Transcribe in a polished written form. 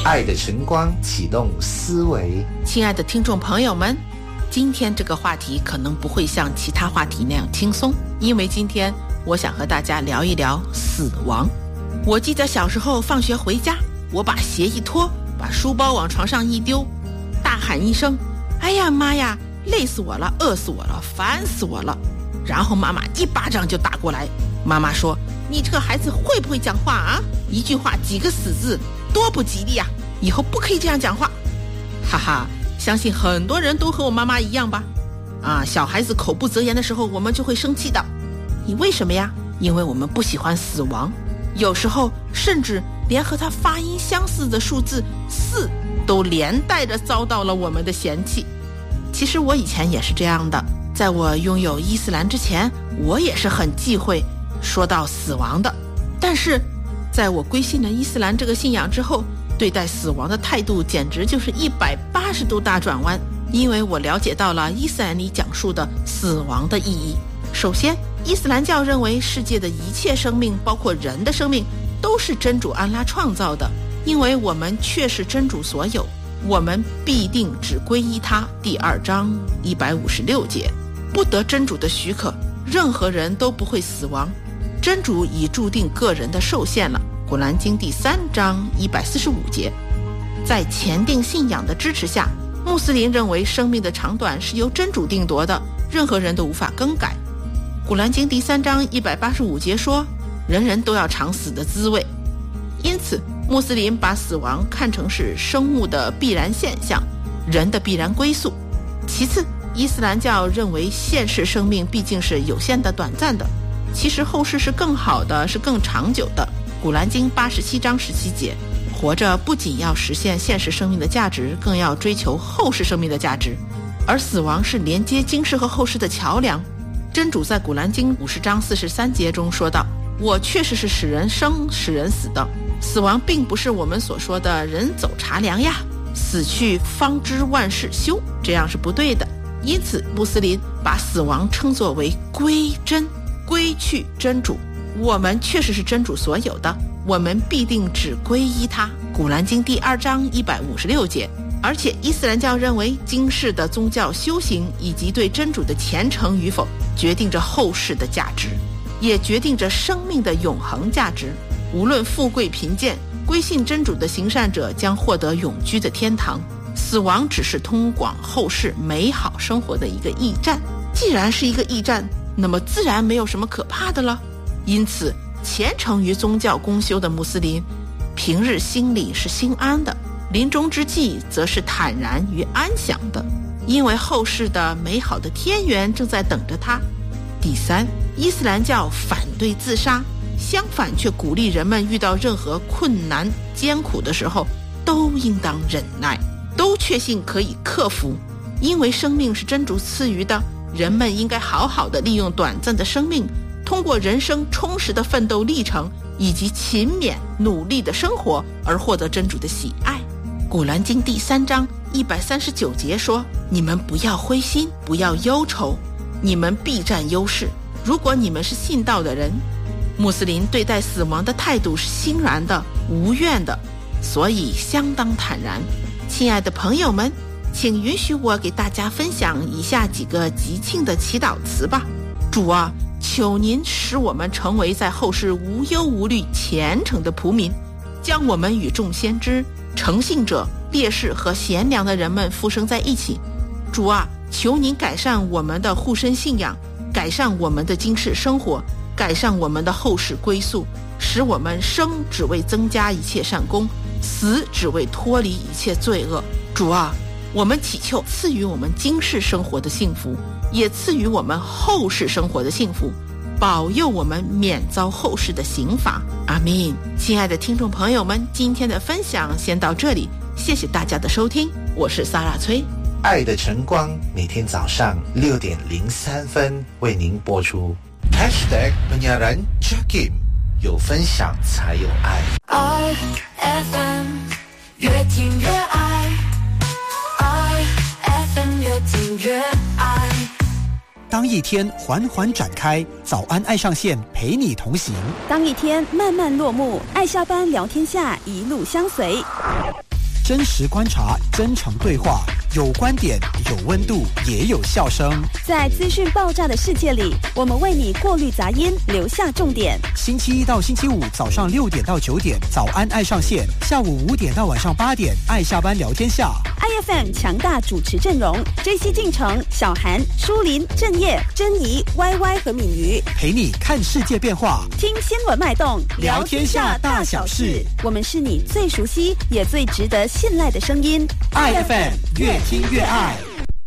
爱的晨光启动思维。 亲爱的听众朋友们，今天这个话题可能不会像其他话题那样轻松，因为今天我想和大家聊一聊死亡。我记得小时候放学回家，我把鞋一脱，把书包往床上一丢，大喊一声：哎呀妈呀，累死我了，饿死我了，烦死我了。然后妈妈一巴掌就打过来。妈妈说：你这个孩子会不会讲话啊？一句话几个死字，多不吉利啊，以后不可以这样讲话。哈哈，相信很多人都和我妈妈一样吧。小孩子口不择言的时候，我们就会生气的。你为什么呀？因为我们不喜欢死亡，有时候甚至连和它发音相似的数字4都连带着遭到了我们的嫌弃。其实我以前也是这样的，在我拥有伊斯兰之前，我也是很忌讳说到死亡的。但是在我归信了伊斯兰这个信仰之后，对待死亡的态度简直就是180度大转弯，因为我了解到了伊斯兰里讲述的死亡的意义。首先，伊斯兰教认为世界的一切生命，包括人的生命，都是真主安拉创造的，因为我们确是真主所有，我们必定只归依他。第2章156节，不得真主的许可，任何人都不会死亡，真主已注定个人的受限了。古兰经第3章145节。在前定信仰的支持下，穆斯林认为生命的长短是由真主定夺的，任何人都无法更改。古兰经第3章185节说，人人都要尝死的滋味。因此穆斯林把死亡看成是生物的必然现象，人的必然归宿。其次，伊斯兰教认为现世生命毕竟是有限的、短暂的，其实后世是更好的，是更长久的。古兰经87章17节，活着不仅要实现现实生命的价值，更要追求后世生命的价值，而死亡是连接今世和后世的桥梁。真主在古兰经50章43节中说道，我确实是使人生使人死的，死亡并不是我们所说的人走茶凉呀，死去方知万事休，这样是不对的。因此穆斯林把死亡称作为归真，归去真主，我们确实是真主所有的，我们必定只归依他。古兰经第2章156节。而且伊斯兰教认为今世的宗教修行以及对真主的虔诚与否，决定着后世的价值，也决定着生命的永恒价值。无论富贵贫贱，归信真主的行善者将获得永居的天堂。死亡只是通往后世美好生活的一个驿站，既然是一个驿站，那么自然没有什么可怕的了。因此虔诚于宗教公修的穆斯林，平日心里是心安的，临终之际则是坦然与安详的，因为后世的美好的天园正在等着他。第三，伊斯兰教反对自杀，相反却鼓励人们遇到任何困难艰苦的时候都应当忍耐，都确信可以克服。因为生命是真主赐予的，人们应该好好的利用短暂的生命，通过人生充实的奋斗历程以及勤勉努力的生活而获得真主的喜爱。古兰经第3章139节说，你们不要灰心，不要忧愁，你们必占优势，如果你们是信道的人。穆斯林对待死亡的态度是欣然的、无怨的，所以相当坦然。亲爱的朋友们，请允许我给大家分享以下几个吉庆的祈祷词吧。主啊，求您使我们成为在后世无忧无虑虔诚的仆民，将我们与众先知、诚信者、烈士和贤良的人们复生在一起。主啊，求您改善我们的护身信仰，改善我们的今世生活，改善我们的后世归宿，使我们生只为增加一切善功，死只为脱离一切罪恶。主啊，我们祈求赐予我们今世生活的幸福，也赐予我们后世生活的幸福，保佑我们免遭后世的刑罚。阿们。亲爱的听众朋友们，今天的分享先到这里，谢谢大家的收听，我是萨拉崔。 爱的晨光每天早上6点03分为您播出。#penyiaran Jakim， 有分享才有爱。 爱 FM 越听越爱，爱 FM 越听越爱。 当一天缓缓展开，早安爱上线陪你同行； 当一天慢慢落幕，爱下班聊天下一路相随。 真实观察，真诚对话，有观点，有温度，也有笑声。 在资讯爆炸的世界里，我们为你过滤杂音，留下重点。 星期一到星期五早上6点到9点，早安爱上线；下午5点到晚上8点，爱下班聊天下。 IFM 强大主持阵容：JC进城、小韩、舒林、郑业、珍怡、YY 和敏瑜， 陪你看世界变化， 听新闻脉动， 聊天下大小事。 我们是你最熟悉也最值得信赖的声音。 IFM 越听越爱。